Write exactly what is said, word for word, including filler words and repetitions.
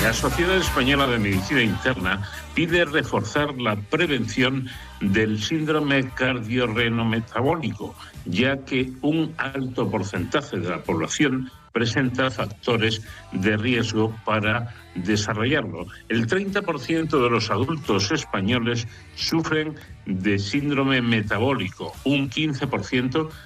La Sociedad Española de Medicina Interna pide reforzar la prevención del síndrome cardiorrenometabólico, ya que un alto porcentaje de la población presenta factores de riesgo para desarrollarlo. El treinta por ciento de los adultos españoles sufren de síndrome metabólico, un quince por ciento